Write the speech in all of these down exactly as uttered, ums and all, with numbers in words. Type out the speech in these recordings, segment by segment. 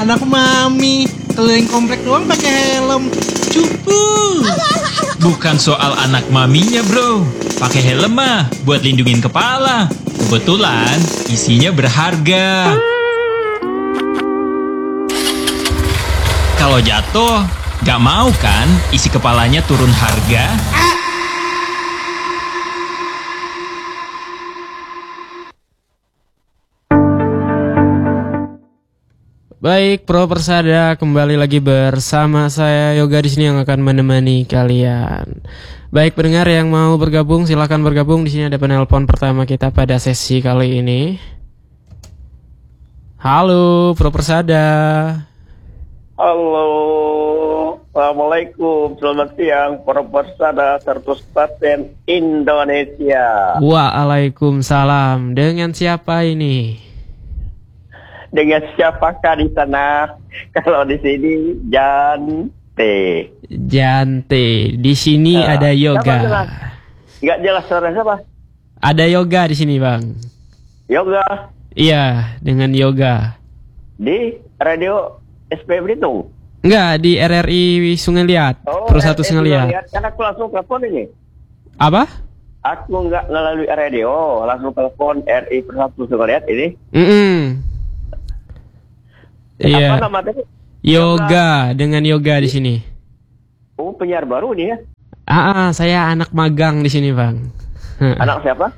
anak mami keliling komplek doang pakai helm. Cupu. Bukan soal anak maminya bro, pakai helm mah buat lindungin kepala. Kebetulan isinya berharga. Kalau jatuh, gak mau kan isi kepalanya turun harga? Baik, Pro Persada kembali lagi bersama saya Yoga di sini yang akan menemani kalian. Baik pendengar yang mau bergabung silakan bergabung. Di sini ada penelpon pertama kita pada sesi kali ini. Halo Pro Persada. Halo, Assalamualaikum, selamat siang Pro Persada seratus persen Indonesia. Waalaikumsalam. Dengan siapa ini? Dengan siapakah di sana? Kalau di sini Jante. Jante. Di sini nah, ada Yoga. Enggak jelas suara siapa? Ada Yoga di sini, Bang. Yoga. Iya, dengan Yoga. Di radio S P Belitung. Enggak, di R R I Sungai Liat. Oh, Pro satu Sungai Liat. Kan aku langsung telepon ini. Apa? Aku enggak melalui radio, langsung telepon R I Pro satu Sungai Liat ini. Mm-mm. Iya. Apa nama tadi? Yoga, dengan Yoga di sini. Oh, penyiar baru nih ya? Ah, ah, saya anak magang di sini, Bang. Anak siapa?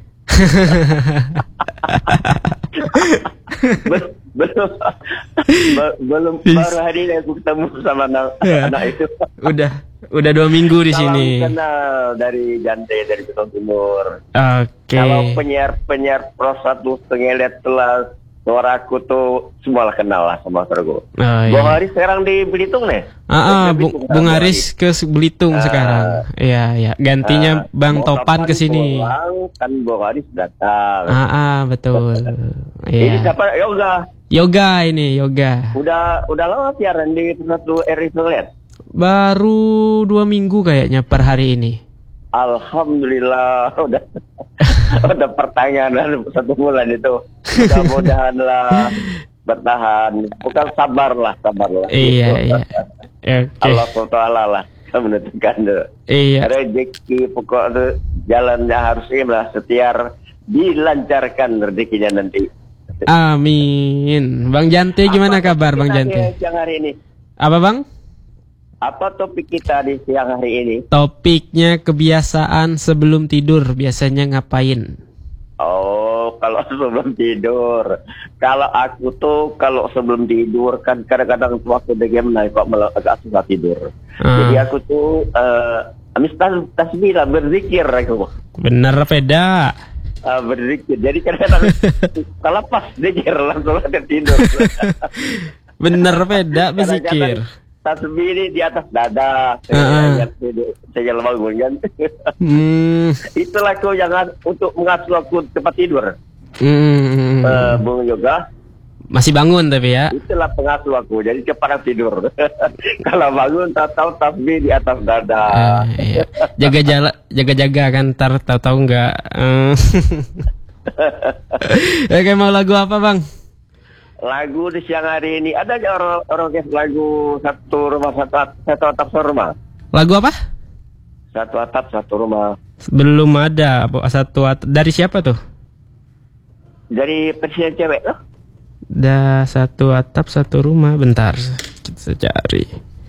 belum belum belum baru hari ini aku ketemu sama anak, ya. anak itu. Udah, udah dua minggu di Salam sini. Kenal dari Jante dari Belitung Timur. Oke. Okay. Kalau penyiar penyiar Pro satu Sungai Liat telah suara aku tuh semua lah kenal lah sama suara gue. Oh, iya. Bung Haris sekarang di Belitung nih. Ah, ah Bung, Bung Haris ke Belitung uh, sekarang. Iya, iya. Gantinya uh, Bang Topan ke sini. Kan Bung Haris datang. Ah, ah betul. Ini siapa? Yoga. Yoga ini, Yoga. Udah udah lama siaran di satu R I Sungai Liat? Baru dua minggu kayaknya per hari ini. Alhamdulillah udah udah pertanyaan satu bulan itu. Mudah-mudahan lah bertahan. Bukan sabar lah, sabar lah. Iya, gitu. iya. Okay. Allah subhanahu wa taala lah menentukan tuh. Iya. Rezeki pokok tuh jalannya harus ikhlas, setiar dilancarkan rezekinya nanti. Amin. Bang Jante gimana apa kabar Bang Jante? Siang hari ini. Apa Bang? Apa topik kita di siang hari ini? Topiknya kebiasaan sebelum tidur biasanya ngapain? Oh, kalau sebelum tidur. Kalau aku tuh kalau sebelum tidur kan kadang-kadang waktu di game naik kok malah agak susah tidur. Hmm. Jadi aku tuh uh, amis tas tasbih lah, berzikir aku. Bener beda. Uh, berzikir. Jadi kadang-kadang kalau pas zikir langsung ada tidur. Bener beda berzikir. Tasbih ini di atas dada, saya saya bangun kan. Hmm. Itulah aku jangan untuk mengasuh aku cepat tidur. Hmm. Uh, Bung Yoga masih bangun tapi ya. Itulah pengasuh aku, jadi cepat tidur. Kalau bangun tak tahu tasbih di atas dada. Uh, iya. Jaga jala, jaga-jaga kan, ntar tahu-tahu enggak. Uh. Oke, mau lagu apa Bang? Lagu di siang hari ini ada aja orang orang lagu satu rumah satu atap, satu atap satu rumah. Lagu apa? Satu atap satu rumah. Belum ada satu atap. Dari siapa tuh? Dari presiden cewek loh. Da satu atap satu rumah. Bentar, kita cari.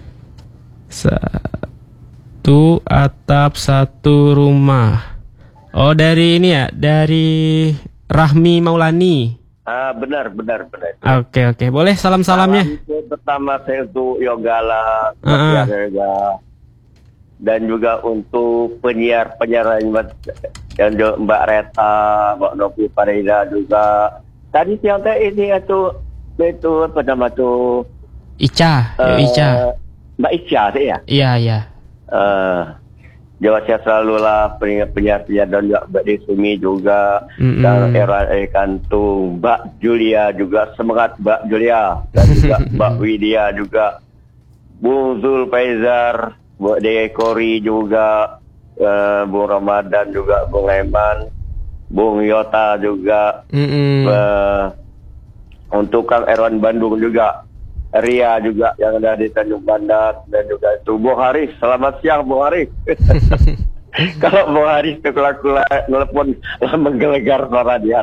Satu atap satu rumah. Oh dari ini ya, dari Rahmi Maulani. Ah benar benar benar. Oke okay, oke okay. Boleh salam salamnya. Salam pertama saya untuk Yoga lah, uh-uh. dan juga untuk penyiar penyiar yang Mbak Reta, Mbak Novi Farida juga. Tadi siang tadi ini itu itu apa nama tuh? Ica, uh, Ica. Mbak Ica sih ya? Iya iya. Uh, Jawa sehat selalu lah penyiar-penyiar dan juga Mbak Desumi juga, mm-hmm. dan Era Kantung, Mbak Julia juga, semangat Mbak Julia, dan juga Mbak Widya juga, Bung Zul Faizar, Bu Dekori juga, uh, Bung Ramadan juga, Bung Leman, Bung Yota juga, mm-hmm. uh, untuk Kang Erwan Bandung juga. Ria juga yang ada di Tanjung Pandan, dan juga itu Bung Haris. Selamat siang Bung Haris. Kalau Bung Haris itu kula-kula nelpon lah menggelegar suara dia.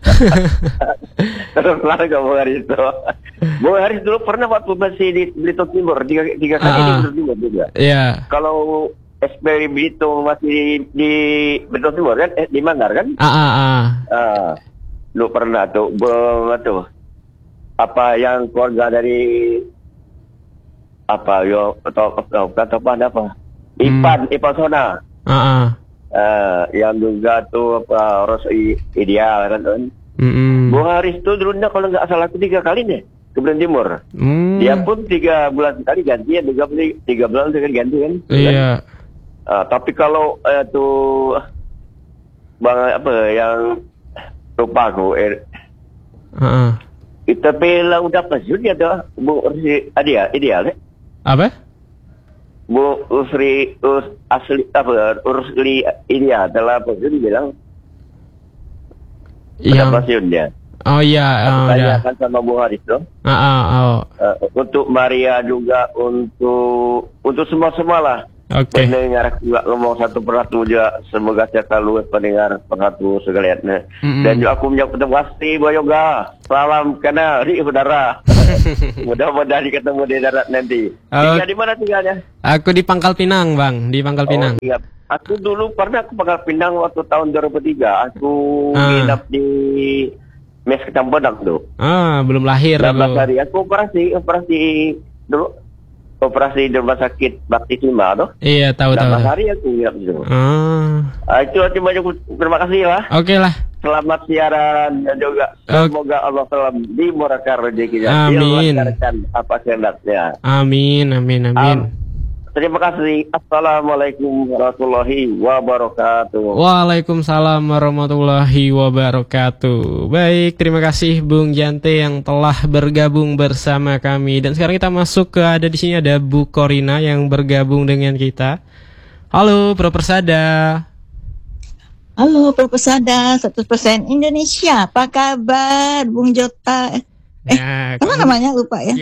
Terus lah ke Bung Haris itu. Bung Haris dulu pernah waktu masih di Belitung Timur, tiga, tiga kali Ah. di Belitung Timur juga. Iya. Kalau S P Belitung masih di, di Belitung Timur kan, eh, di Manggar kan? Ah, ah, ah. Ah, lu pernah tuh, Bung tuh. Apa yang keluarga dari apa yo atau atau atau apa apa Ipan hmm. Ipan Sona Ah, ah. uh, yang juga tuh apa Ros I- Ideal kan kan Mm-mm. Bung Haris tuh dulunya kalau nggak salah aku tiga kali nih ke Belitung Timur. Mm. Dia pun tiga bulan sekali gantian, tiga bulan tiga bulan sekali ganti kan. Iya. Uh, tapi kalau uh, tuh bang apa yang lupa aku eh, Ah, ah. kita pela udah pensiun ya dah Bu Ursi Adia Ideal eh? Apa? Bu Usri Us asli apa Ursi Ideal telah pensiun bilang Yang udah pensiun dia. Oh iya, oh, Aku ya. tanyakan sama Bu Haris tuh. Ah, ah, oh. Uh, untuk Maria juga untuk untuk semua semua lah. Oke. Pendengar juga ngomong satu persatu juga, semoga sehat selalu pendengar persatu segalian. Mm-mm. Dan juga aku mengucapkan terima kasih Bu Yoga. Salam kenal di udara. Mudah-mudahan ketemu di darat nanti. Oh. Tinggal di mana tinggalnya? Aku di Pangkal Pinang, Bang, di Pangkal Pinang. Oh, iya. Aku dulu pernah ke Pangkal Pinang waktu tahun dua ribu tiga. Aku Ah. nginap di Mes Kecamatan Padang tuh. Ah, belum lahir enam belas aku. hari. Aku operasi, operasi dulu. Operasi di rumah sakit Bakti Sima tuh. Iya, tahu tahu. enam belas tahu. hari aku nginap di situ. Ah. Ah, itu hati banyak terima kasih lah. Oke lah. Selamat siaran dan juga Ok. semoga Allah selalu dimurahkan rezekinya. Amin. Dilancarkan apa kehendaknya. Amin, amin, amin. Am- Terima kasih. Assalamualaikum warahmatullahi wabarakatuh. Waalaikumsalam warahmatullahi wabarakatuh. Baik, terima kasih Bung Jante yang telah bergabung bersama kami. Dan sekarang kita masuk ke ada di sini ada Bu Korina yang bergabung dengan kita. Halo, Pro Persada. Halo, Profesada seratus persen Indonesia. Apa kabar, Bung Jota? Eh, Nah, apa kamu- namanya? Lupa ya.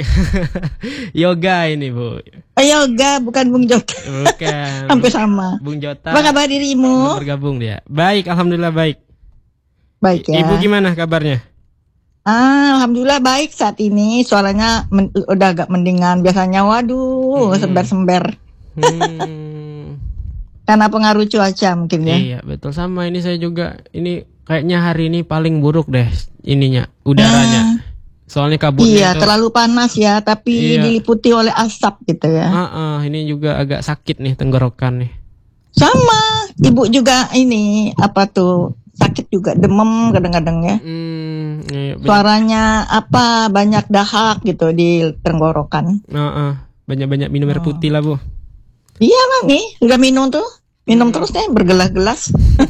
Yoga ini, Bu. Oh, Yoga, bukan Bung Jota. Bukan. Hampir sama. Bung Jota. Apa kabar dirimu? Bergabung dia. Baik, alhamdulillah baik. Baik ya. Ibu gimana kabarnya? Ah, Alhamdulillah baik saat ini. Suaranya men- udah agak mendingan. Biasanya, waduh, Hmm. sember-sember. Hmm. Karena pengaruh cuaca mungkin ya. Iya, betul sama ini saya juga. Ini kayaknya hari ini paling buruk deh ininya, udaranya. Soalnya kabutnya Iya, itu. terlalu panas ya, tapi Iya. diliputi oleh asap gitu ya. Ah, ah, ini juga agak sakit nih tenggorokan nih. Sama, ibu juga ini apa tuh sakit juga, demam kadang-kadang ya. Hmm, iya, banyak, Suaranya apa banyak dahak gitu di tenggorokan. ah, ah, banyak-banyak minum air Oh. putih lah, Bu. Iya mami, udah minum tuh, minum terus deh bergelas-gelas.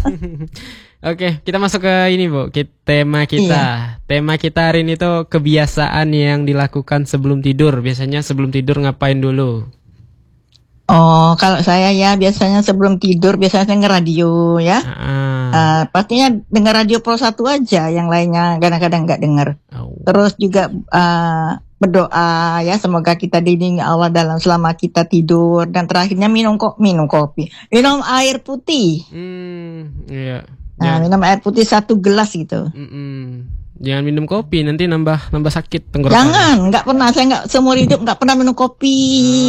Oke, kita masuk ke ini, Bu. Ki- Tema kita. Iya. Tema kita hari ini tuh kebiasaan yang dilakukan sebelum tidur. Biasanya sebelum tidur ngapain dulu? Oh, kalau saya ya biasanya sebelum tidur biasanya denger radio ya. Ah, Eh, pastinya dengar radio Pro satu aja, yang lainnya kadang-kadang nggak dengar. au. Terus juga eh, berdoa ya, semoga kita dilindungi Allah dalam selama kita tidur, dan terakhirnya minum kok minum kopi, minum air putih. Hmm, iya. Nah, Jangan, minum air putih satu gelas gitu. mm-mm. Jangan minum kopi, nanti nambah nambah sakit tenggorokan. Jangan, nggak pernah, saya nggak seumur hidup nggak pernah minum kopi.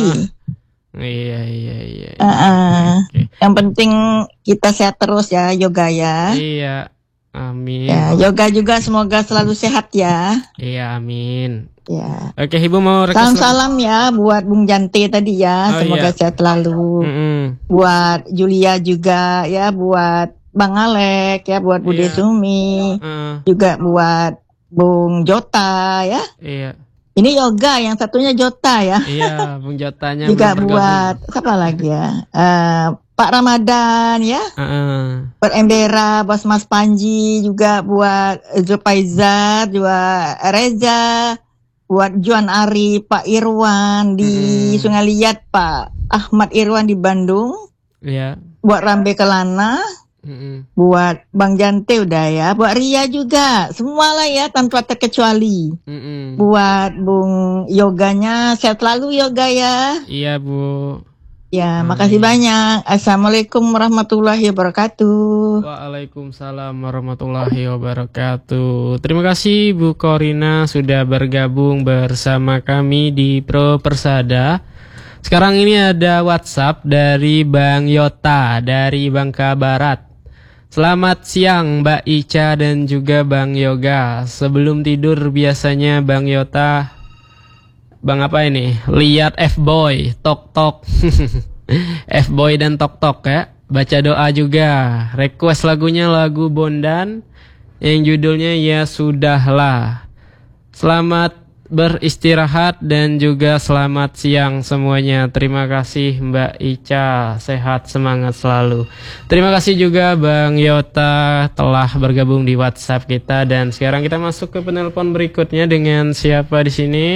Iya, iya, iya. Ah, ah. Oke. Yang penting kita sehat terus ya, yoga ya. Iya, amin. Ya, yoga juga semoga selalu sehat ya. Iya, amin. Ya. Oke, Ibu mau request lagu? Salam-salam ya buat Bung Jante tadi ya, Oh, semoga iya. sehat selalu. Mm-mm. Buat Julia juga ya, buat Bang Alek ya, buat Bude Iya. Sumi, Eh, juga buat Bung Jota ya. iya, Ini yoga, yang satunya Jota ya. iya, Bung Jotanya Juga belum buat siapa lagi ya? Eh, Pak Ramadan ya, bergabung. Heeh. buat Embera, bos Mas Panji, juga buat Zulfaizar, juga Reza, buat Juan Ari, Pak Irwan di Mm-mm. Sungai Liat, Pak Ahmad Irwan di Bandung, Iya. buat Rambe Kelana, Mm-mm. Buat Bang Jante udah ya. Buat Ria juga. Semua lah ya tanpa terkecuali. Mm-mm. Buat Bung Yoganya. Sehat selalu Yoga ya. Iya Bu. Ya, Amin. makasih banyak. Assalamualaikum warahmatullahi wabarakatuh. Waalaikumsalam warahmatullahi wabarakatuh. Terima kasih Bu Korina sudah bergabung bersama kami di Pro Persada. Sekarang ini ada WhatsApp dari Bang Yota dari Bangka Barat. Selamat siang Mbak Ica dan juga Bang Yoga. Sebelum tidur biasanya Bang Yota, Bang apa ini? Lihat F-Boy, Tok Tok. F-Boy dan Tok Tok ya. Baca doa juga. Request lagunya lagu Bondan yang judulnya Ya Sudahlah. Selamat beristirahat dan juga selamat siang semuanya. Terima kasih Mbak Ica, sehat semangat selalu. Terima kasih juga Bang Yota telah bergabung di WhatsApp kita dan sekarang kita masuk ke penelpon berikutnya dengan siapa di sini?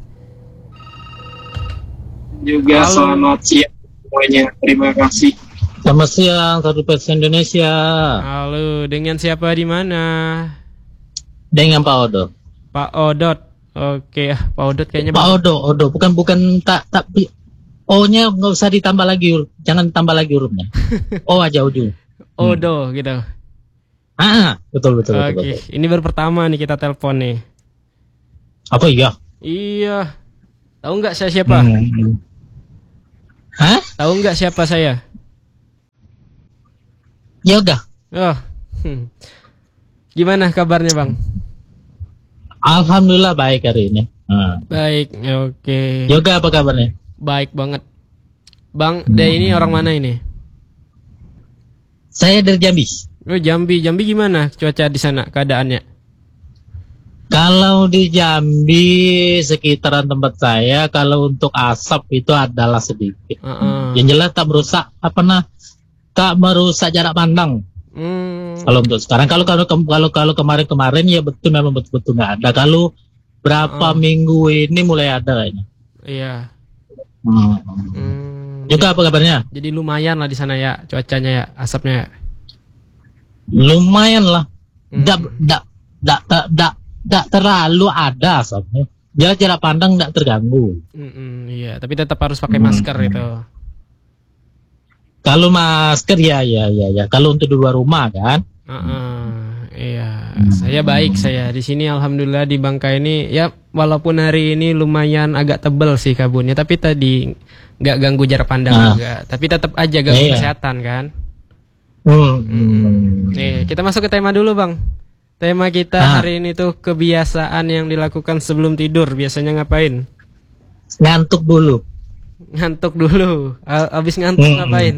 Juga Halo. selamat siang semuanya. Terima kasih. Selamat siang, Satu Pers Indonesia. Halo, dengan siapa di mana? Dengan Pak Odo. Pak Odot. Oke, Pak Odot kayaknya Pak Odo, Odo, bukan bukan tak tak pi- O-nya nggak usah ditambah lagi, huruf. Jangan tambah lagi hurufnya. O aja ujung. Odo gitu. Ah, betul betul betul. Oke, betul. ini baru pertama nih kita telepon nih. Apa iya? Iya. Tahu nggak saya siapa? Hmm. Hah? Tahu nggak siapa saya? Yoga. Oh. Hmm. Gimana kabarnya, Bang? Alhamdulillah baik hari ini. Ah. Baik, oke. Yoga apa kabarnya? Baik banget. Bang, dari ini orang mana ini? Saya dari Jambi. Oh, Jambi. Jambi gimana cuaca di sana keadaannya? Kalau di Jambi sekitaran tempat saya, kalau untuk asap itu adalah sedikit. Uh-uh. Yang jelas tak merusak apa nah, tak merusak jarak pandang. Hmm. Kalau untuk sekarang, kalau kalau kalau kalau kemarin-kemarin ya betul memang betul-betul nggak ada. Kalau berapa Uh. minggu ini mulai ada kayaknya. Iya. Hmm. Hmm. Juga apa kabarnya? Jadi lumayan lah di sana ya cuacanya ya, asapnya ya. Lumayan lah. Hmm. Dak dak dak dak dak dak terlalu ada asapnya. Jarak jarak pandang tidak terganggu. Mm-mm, iya, tapi tetap harus pakai Hmm. masker itu. Kalau masker ya ya ya ya. Kalau untuk di luar rumah kan. Uh-uh, iya, saya baik saya di sini alhamdulillah di Bangka ini ya walaupun hari ini lumayan agak tebel sih kabutnya tapi tadi nggak ganggu jarak pandang Ah. juga tapi tetap aja ganggu Iya. kesehatan kan. Hmm. Hmm. Nih kita masuk ke tema dulu Bang. Tema kita Ah. hari ini tuh kebiasaan yang dilakukan sebelum tidur biasanya ngapain? Ngantuk dulu. Ngantuk dulu. A- Abis ngantuk Hmm. ngapain?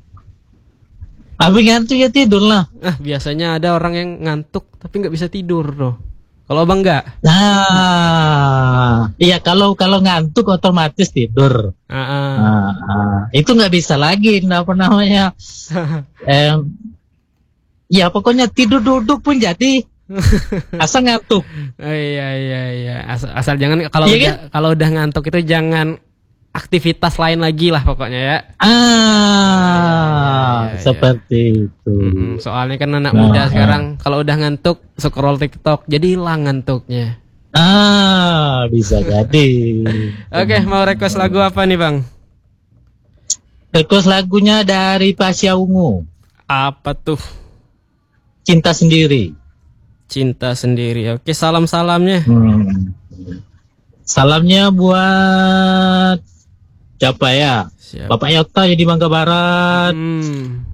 Habis ngantuk ya tidur lah. Ah biasanya ada orang yang ngantuk tapi nggak bisa tidur loh. Kalau Abang nggak? Nah, iya kalau kalau ngantuk otomatis tidur. Ah, ah. Nah, ah, itu nggak bisa lagi, apa namanya? Em, ya pokoknya tidur duduk pun jadi asal ngantuk. Oh, iya iya iya asal, asal jangan kalau Iya udah kalau udah ngantuk itu jangan aktivitas lain lagi lah pokoknya ya. Ah, Iya, iya, iya. seperti itu. Mm-mm, soalnya kan anak Nah, muda ah. sekarang kalau udah ngantuk scroll TikTok jadi hilang ngantuknya. Ah, bisa jadi. Oke mau request lagu apa nih Bang? Request lagunya dari Pasha Ungu, Apa tuh? Cinta Sendiri. Cinta Sendiri. Oke salam salamnya. Hmm. Salamnya buat siapa ya? Siap. Bapak Yota ya di Bangka Barat. Hmm.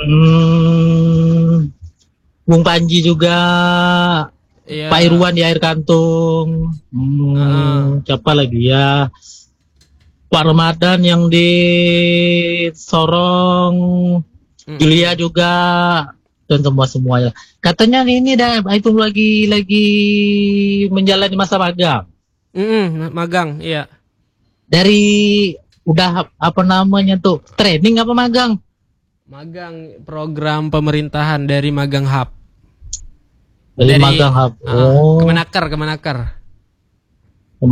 Hmm, Bung Panji juga, Iya. Pak Irwan di Air Kantung. Hmm, Ah. siapa lagi ya? Pak Ramadan yang di Sorong, Mm. Julia juga, dan semua semuanya. Katanya ini dah itu lagi lagi menjalani masa magang. Mm-mm, magang iya. Dari udah apa namanya tuh training apa magang? Magang program pemerintahan dari Magang Hub. Dari, Dari- magang hub. Ah, Oh, Kemenaker, Kemenaker.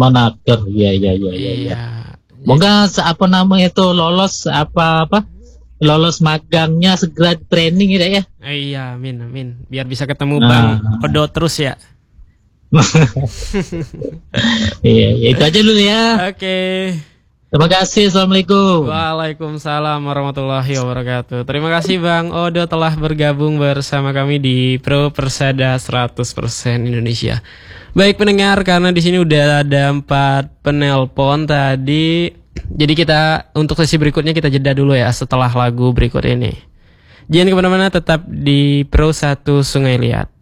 Kemenaker. Iya iya iya iya. Ya. Iya. Moga se- apa namanya itu lolos apa apa lolos magangnya segera training gitu ya. Eh, iya, amin, amin. Biar bisa ketemu Nah. Bang Odo terus ya. Iya, ya itu aja dulu ya. Oke. Terima kasih. Assalamualaikum. Waalaikumsalam warahmatullahi wabarakatuh. Terima kasih Bang Odo telah bergabung bersama kami di Pro Persada seratus persen Indonesia. Baik pendengar, karena di sini udah ada empat penelpon tadi. Jadi kita untuk sesi berikutnya kita jeda dulu ya setelah lagu berikut ini. Jangan kemana-mana, tetap di Pro satu Sungai Liat.